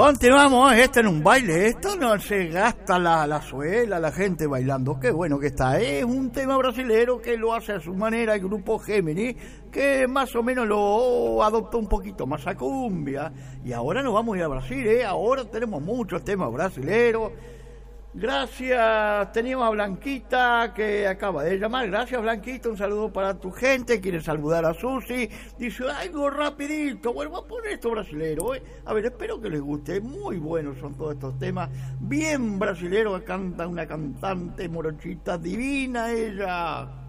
Continuamos, en un baile, esto no se gasta la suela, la gente bailando, qué bueno que está, es un tema brasilero que lo hace a su manera el grupo Géminis, que más o menos lo adoptó un poquito más a cumbia, y ahora nos vamos a ir a Brasil, ahora tenemos muchos temas brasileros. Gracias, teníamos a Blanquita que acaba de llamar. Gracias, Blanquita, un saludo para tu gente. Quiere saludar a Susi. Dice algo rapidito. Bueno, vamos a poner esto brasilero. A ver, espero que les guste. Muy buenos son todos estos temas. Bien brasileros, canta una cantante morochita divina ella.